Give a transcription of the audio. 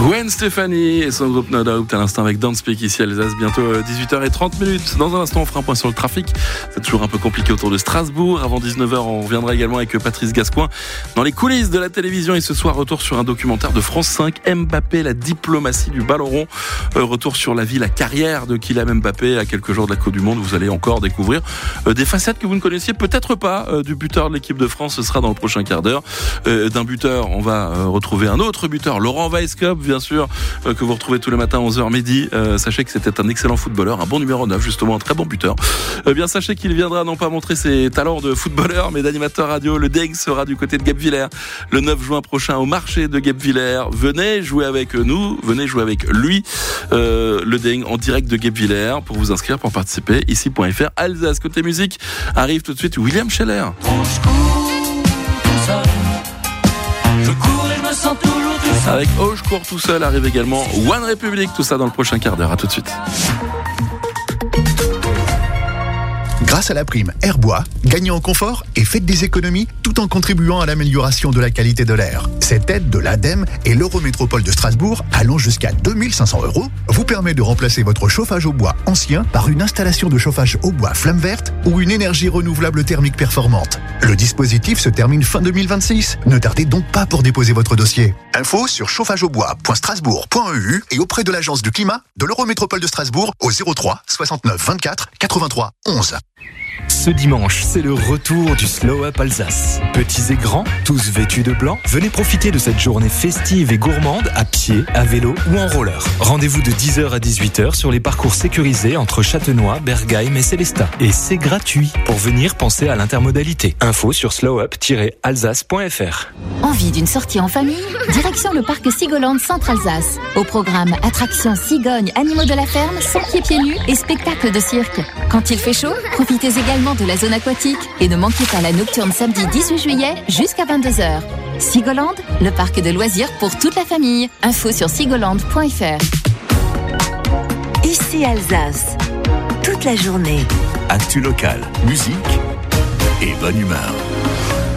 Gwen Stefani et son groupe No Doubt à l'instant avec Don't Speak ici à Alsace, bientôt 18h30. Dans un instant, on fera un point sur le trafic. C'est toujours un peu compliqué autour de Strasbourg. Avant 19h, on reviendra également avec Patrice Gascoin dans les coulisses de la télévision. Et ce soir, retour sur un documentaire de France 5, Mbappé, la diplomatie du ballon rond. Retour sur la vie, la carrière de Kylian Mbappé à quelques jours de la Coupe du Monde. Vous allez encore découvrir des facettes que vous ne connaissiez peut-être pas du buteur de l'équipe de France. Ce sera dans le prochain quart d'heure. D'un buteur, on va retrouver un autre buteur, Laurent Weisskopf, bien sûr, que vous retrouvez tous les matins à 11h midi. Sachez que c'était un excellent footballeur, un bon numéro 9, justement, un très bon buteur. Bien, sachez qu'il viendra non pas montrer ses talents de footballeur, mais d'animateur radio. Le Deng sera du côté de Guebwiller le 9 juin prochain au marché de Guebwiller. Venez jouer avec nous, venez jouer avec lui, le Deng en direct de Guebwiller. Pour vous inscrire, pour participer, ici.fr. Alsace, côté musique, arrive tout de suite William Scheller. Je cours et je me sens toujours tout seul. Avec Oh, je cours tout seul arrive également One Republic, tout ça dans le prochain quart d'heure. À tout de suite. Grâce à la prime Airbois, gagnez en confort et faites des économies tout en contribuant à l'amélioration de la qualité de l'air. Cette aide de l'ADEME et l'Eurométropole de Strasbourg, allant jusqu'à 2500 €, vous permet de remplacer votre chauffage au bois ancien par une installation de chauffage au bois flamme verte ou une énergie renouvelable thermique performante. Le dispositif se termine fin 2026. Ne tardez donc pas pour déposer votre dossier. Info sur chauffageaubois.strasbourg.eu et auprès de l'Agence du climat de l'Eurométropole de Strasbourg au 03 69 24 83 11. Ce dimanche, c'est le retour du Slow Up Alsace. Petits et grands, tous vêtus de blanc, venez profiter de cette journée festive et gourmande à pied, à vélo ou en roller. Rendez-vous de 10h à 18h sur les parcours sécurisés entre Châtenois, Bergheim et Célestat. Et c'est gratuit. Pour venir, pensez à l'intermodalité. Info sur slowup-alsace.fr. Envie d'une sortie en famille? Direction le parc Sigoland Centre-Alsace. Au programme attractions cigognes, animaux de la ferme, sans pieds nus et spectacles de cirque. Quand il fait chaud, profitez également de la zone aquatique et ne manquez pas la nocturne samedi 18 juillet jusqu'à 22h. Sigoland, le parc de loisirs pour toute la famille. Info sur sigoland.fr. Ici Alsace, toute la journée. Actu local, musique et bonne humeur.